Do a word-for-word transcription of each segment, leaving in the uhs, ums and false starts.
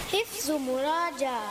حفظ مراجعة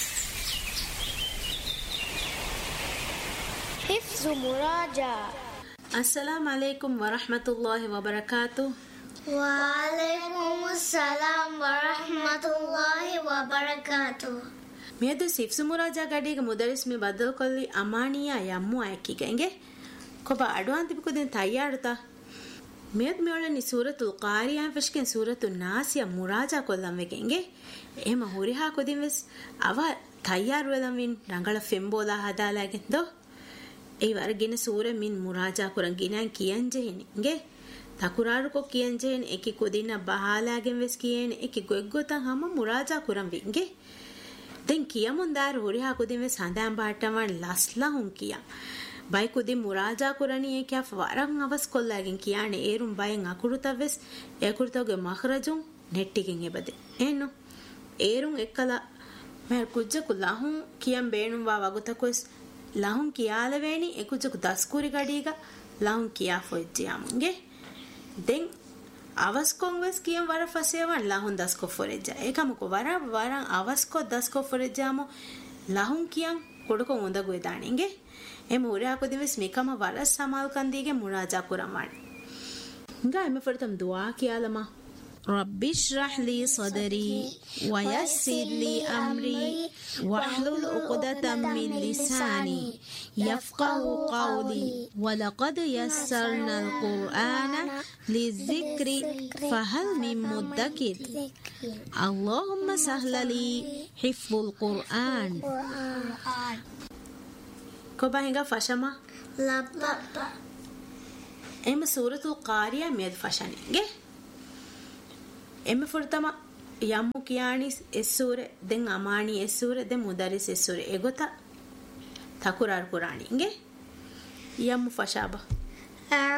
حفظ مراجعة. السلام عليكم ورحمة الله وبركاته. وعليكم السلام ورحمة الله وبركاته. ميدو حفظ مراجعة گඩියක මුදරිස් මේ බදල් කොල්ලි අමානියා යම්මු අයකිගෙන්ගේ කොබ අඩුවන් තිබුකෙන් තයාරතා මෙත් මෙවලනි සූරතුල් කාරියා ෆස්කෙන් සූරතුන් නාසියා මුරාජා කොල්ලම් වෙගෙන්ගේ එහෙම හුරිහා කොදින් වෙස් අව තයාර වෙලම් වින් රංගල ෆෙම්බෝලා හදාලාගෙන් දෝ ඒ වර්ගින සූර මින් මුරාජා කරන් ගිනන් කියන්ජෙහින්ගේ තකුරාරු කො කියන්ජෙහින් එකි කොදින බහාලාගෙන් වෙස් කියන එකි ගොග්ගොතන් හැම මුරාජා කරන් වින්ගේ දැන් කියමුන් දාර හුරිහා කොදින් වෙස් හඳන් බාටවන් ලස්ලා හුන් කියා බයි කොදින් මුරාජා කරණී එකා වරන් අවස් කොල්ලාගෙන් කියන්නේ ඒරුම් බයෙන් අකුරුතවස් ඒකුරුතගේ මහරජුන් නෙට්ටිගෙන් එබද එන්නෝ ඒරුම් එක්කලා මර කුජ්ජකු ලහුන් කියම් බේනුම් වා වගතකොස් ලහුන් කියාලවේනි එකුජකු දස්කුරි ගඩීග ලහුන් කියා ෆොජ්ජියාමුන්ගේ දැන් අවස්කොන් වෙස් කියම් වර ෆසේවන් ලහුන් දස්කො ෆොරෙජ්ජා ඒකමකො වර වරන් අවස්කො දස්කො ෆොරෙජ්ජාමු ලහුන් කියම් කොඩකො හොඳගොය දාණින්ගේ එම උරයා කොදිවස් මේකම වරස් සමාල් කන්දීගේ මුරාජා කුරමවන්නේ nga එම ෆරතම් දුආ කියාලමා رب اشرح لي صدري ويسر لي أمري واحلل عقدة من لساني يفقه قولي ولقد يسرنا القرآن للذكر فهل من مدكر اللهم سهل لي حفظ القرآن كوبا هنگا فشما لبا اما سورة القارية ميد فشانينگه එම ෆුර්තම යම්මු කියානි එස්සූර දෙන් අමානි එස්සූර දෙ මුදරිස් එස්සූර එගොත තකුරාර කුරාණින්ගේ යම්මු ෆෂාබ